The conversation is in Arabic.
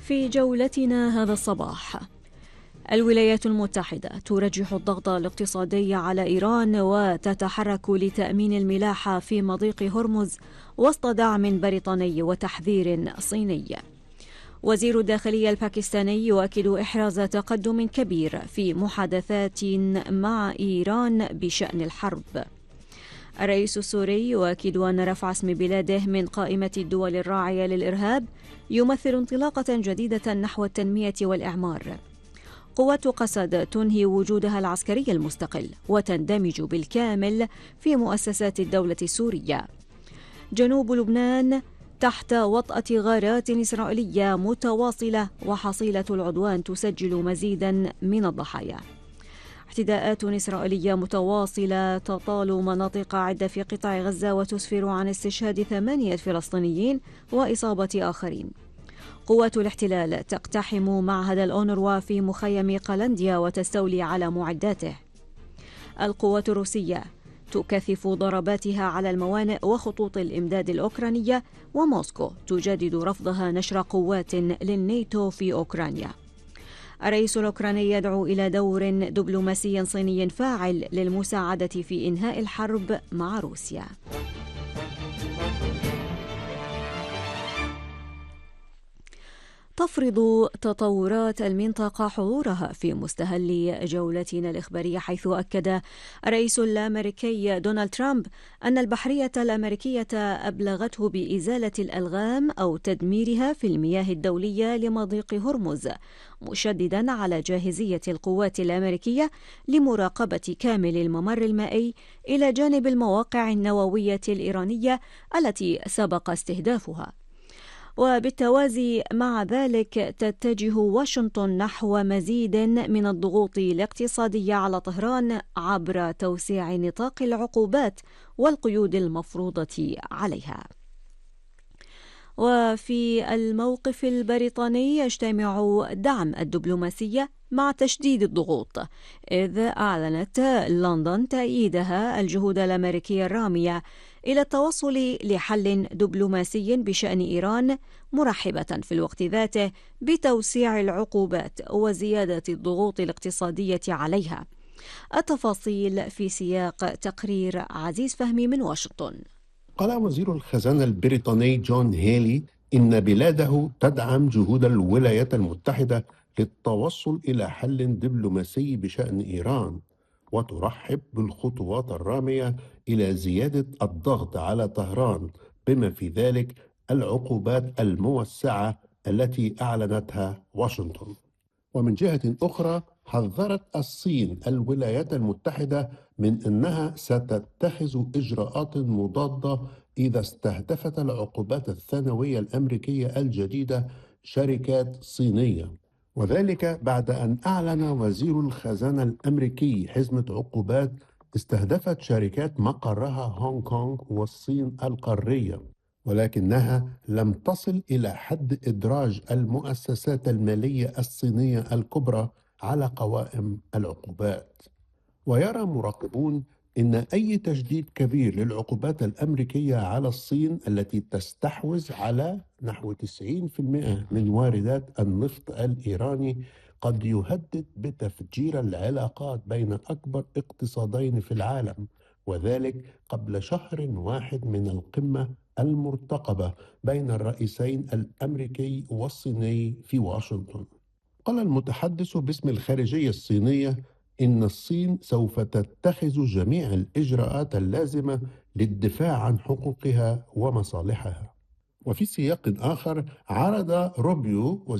في جولتنا هذا الصباح، الولايات المتحدة ترجح الضغط الاقتصادي على إيران وتتحرك لتأمين الملاحة في مضيق هرمز وسط دعم بريطاني وتحذير صيني. وزير الداخلية الباكستاني يؤكد إحراز تقدم كبير في محادثات مع إيران بشأن الحرب. الرئيس السوري يؤكد أن رفع اسم بلاده من قائمة الدول الراعية للإرهاب يمثل انطلاقة جديدة نحو التنمية والإعمار. قوات قسد تنهي وجودها العسكري المستقل وتندمج بالكامل في مؤسسات الدولة السورية. جنوب لبنان تحت وطأة غارات إسرائيلية متواصلة وحصيلة العدوان تسجل مزيدا من الضحايا. اعتداءات إسرائيلية متواصلة تطال مناطق عدة في قطاع غزة وتسفر عن استشهاد 8 فلسطينيين وإصابة آخرين. قوات الاحتلال تقتحم معهد الأونروا في مخيم قلنديا وتستولي على معداته. القوات الروسية تكثف ضرباتها على الموانئ وخطوط الإمداد الأوكرانية، وموسكو تجدد رفضها نشر قوات للناتو في أوكرانيا. الرئيس الأوكراني يدعو إلى دور دبلوماسي صيني فاعل للمساعدة في إنهاء الحرب مع روسيا. تفرض تطورات المنطقة حضورها في مستهل جولتنا الإخبارية، حيث أكد الرئيس الأمريكي دونالد ترامب أن البحرية الأمريكية أبلغته بإزالة الألغام أو تدميرها في المياه الدولية لمضيق هرمز، مشددا على جاهزية القوات الأمريكية لمراقبة كامل الممر المائي إلى جانب المواقع النووية الإيرانية التي سبق استهدافها. وبالتوازي مع ذلك تتجه واشنطن نحو مزيد من الضغوط الاقتصادية على طهران عبر توسيع نطاق العقوبات والقيود المفروضة عليها. وفي الموقف البريطاني يجتمع دعم الدبلوماسية مع تشديد الضغوط، إذ أعلنت لندن تأييدها الجهود الأمريكية الرامية إلى التوصل لحل دبلوماسي بشأن إيران، مرحبة في الوقت ذاته بتوسيع العقوبات وزيادة الضغوط الاقتصادية عليها. التفاصيل في سياق تقرير عزيز فهمي من واشنطن. قال وزير الخزانة البريطاني جون هيلي إن بلاده تدعم جهود الولايات المتحدة للتوصل إلى حل دبلوماسي بشأن إيران، وترحب بالخطوات الرامية إلى زيادة الضغط على طهران، بما في ذلك العقوبات الموسعة التي أعلنتها واشنطن. ومن جهة أخرى حذرت الصين الولايات المتحدة من أنها ستتخذ إجراءات مضادة إذا استهدفت العقوبات الثانوية الأمريكية الجديدة شركات صينية، وذلك بعد أن أعلن وزير الخزانة الأمريكي حزمة عقوبات استهدفت شركات مقرها هونغ كونغ والصين القارية، ولكنها لم تصل إلى حد إدراج المؤسسات المالية الصينية الكبرى على قوائم العقوبات. ويرى مراقبون إن أي تجديد كبير للعقوبات الأمريكية على الصين التي تستحوذ على نحو 90% من واردات النفط الإيراني قد يهدد بتفجير العلاقات بين أكبر اقتصادين في العالم، وذلك قبل شهر واحد من القمة المرتقبة بين الرئيسين الأمريكي والصيني في واشنطن. قال المتحدث باسم الخارجية الصينية إن الصين سوف تتخذ جميع الإجراءات اللازمة للدفاع عن حقوقها ومصالحها. وفي سياق آخر عرض روبيو